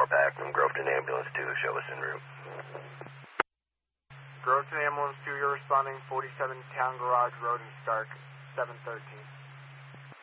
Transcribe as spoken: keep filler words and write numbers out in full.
four back from Groveton Ambulance two. Show us en route. Groveton Ambulance two, you're responding forty-seven Town Garage Road in Stark, seven thirteen.